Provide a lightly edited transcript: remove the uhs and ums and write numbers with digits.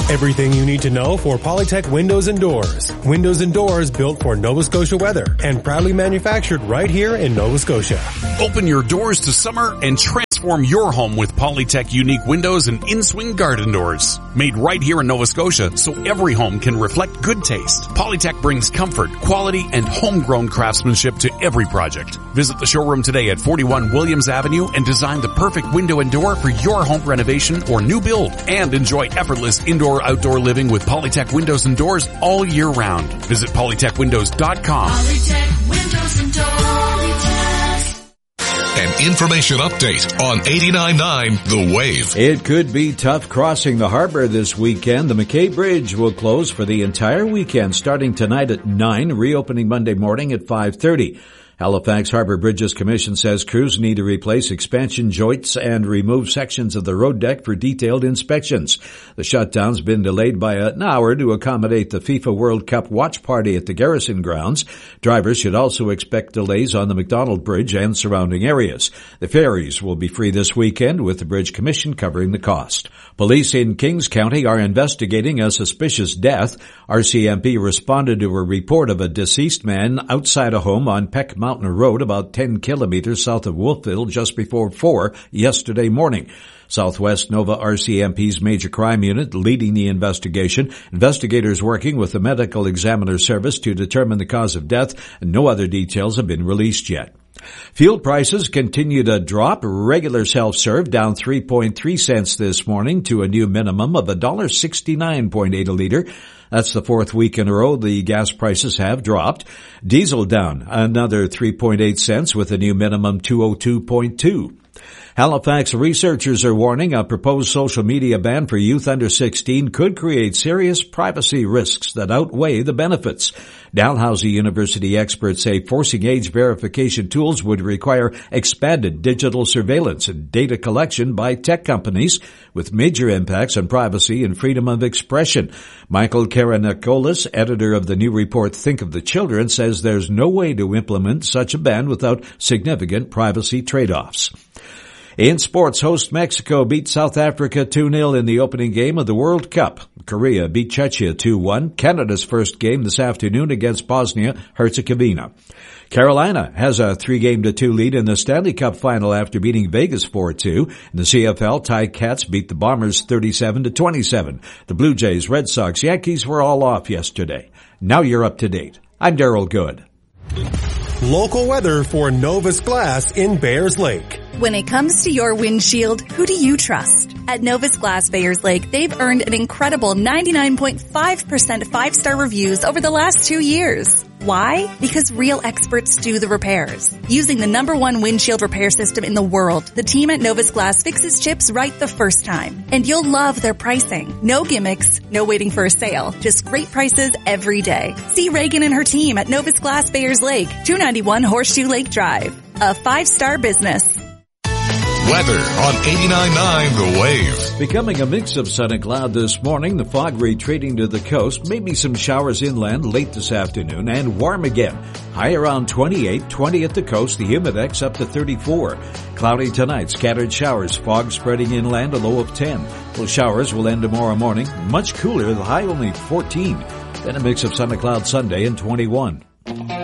Everything you need to know for Polytech Windows and Doors. Windows and doors built for Nova Scotia weather and proudly manufactured right here in Nova Scotia. Open your doors to summer and transform your home with Polytech unique windows and in-swing garden doors. Made right here in Nova Scotia so every home can reflect good taste. Polytech brings comfort, quality, and homegrown craftsmanship to every project. Visit the showroom today at 41 Williams Avenue and design the perfect window and door for your home renovation or new build. And enjoy effortless indoor-outdoor living with Polytech Windows and Doors all year round. Visit polytechwindows.com. Polytech Windows and Doors. An information update on 89.9 The Wave. It could be tough crossing the harbor this weekend. The McKay Bridge will close for the entire weekend starting tonight at 9, reopening Monday morning at 5:30. Halifax Harbour Bridges Commission says crews need to replace expansion joints and remove sections of the road deck for detailed inspections. The shutdown's been delayed by an hour to accommodate the FIFA World Cup watch party at the Garrison grounds. Drivers should also expect delays on the McDonald Bridge and surrounding areas. The ferries will be free this weekend, with the Bridge Commission covering the cost. Police in Kings County are investigating a suspicious death. RCMP responded to a report of a deceased man outside a home on Peck Mountain Road, about 10 kilometers south of Wolfville, just before 4 yesterday morning. Southwest Nova RCMP's Major Crime Unit leading the investigation. Investigators working with the Medical Examiner Service to determine the cause of death, and no other details have been released yet. Fuel prices continue to drop. Regular self-serve down 3.3 cents this morning to a new minimum of $1.69.8 a liter. That's the fourth week in a row the gas prices have dropped. Diesel down another 3.8 cents with a new minimum 202.2. Halifax researchers are warning a proposed social media ban for youth under 16 could create serious privacy risks that outweigh the benefits. Dalhousie University experts say forcing age verification tools would require expanded digital surveillance and data collection by tech companies, with major impacts on privacy and freedom of expression. Michael Karanikolas, editor of the new report Think of the Children, says there's no way to implement such a ban without significant privacy trade-offs. In sports, host Mexico beat South Africa 2-0 in the opening game of the World Cup. Korea beat Czechia 2-1. Canada's first game this afternoon against Bosnia-Herzegovina. Carolina has a 3-2 lead in the Stanley Cup final after beating Vegas 4-2. In the CFL, Ticats beat the Bombers 37-27. The Blue Jays, Red Sox, Yankees were all off yesterday. Now you're up to date. I'm Daryl Good. Local weather for Novus Glass in Bayers Lake. When it comes to your windshield, who do you trust? At Novus Glass Bayers Lake, they've earned an incredible 99.5% 5-star reviews over the last 2 years. Why? Because real experts do the repairs. Using the #1 windshield repair system in the world, the team at Novus Glass fixes chips right the first time. And you'll love their pricing. No gimmicks, no waiting for a sale, just great prices every day. See Reagan and her team at Novus Glass Bayers Lake, 291 Horseshoe Lake Drive. A 5-star business. Weather on 89.9 The Wave. Becoming a mix of sun and cloud this morning, the fog retreating to the coast, maybe some showers inland late this afternoon, and warm again. High around 28, 20 at the coast, the humidex up to 34. Cloudy tonight, scattered showers, fog spreading inland, a low of 10. Well, showers will end tomorrow morning, much cooler, the high only 14. Then a mix of sun and cloud Sunday and 21.